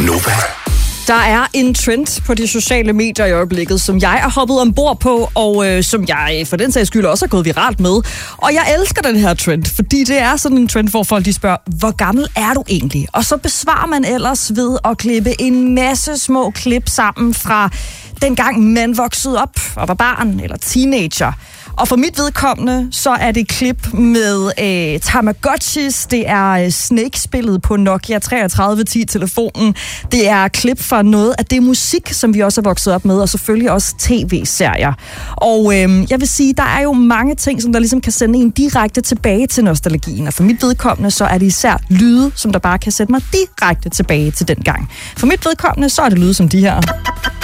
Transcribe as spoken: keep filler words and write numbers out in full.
Nova. Der er en trend på de sociale medier i øjeblikket, som jeg er hoppet ombord på, og øh, som jeg for den sags skyld også er gået viralt med. Og jeg elsker den her trend, fordi det er sådan en trend, hvor folk de spørger, hvor gammel er du egentlig? Og så besvarer man ellers ved at klippe en masse små klip sammen fra dengang man voksede op og var barn eller teenager. Og for mit vedkommende, så er det klip med øh, Tamagotchis, det er øh, Snake-spillet på Nokia treogtredive ti-telefonen, det er klip fra noget af det musik, som vi også er vokset op med, og selvfølgelig også tv-serier. Og øh, jeg vil sige, der er jo mange ting, som der ligesom kan sende en direkte tilbage til nostalgien, og for mit vedkommende, så er det især lyde, som der bare kan sætte mig direkte tilbage til den gang. For mit vedkommende, så er det lyde som de her.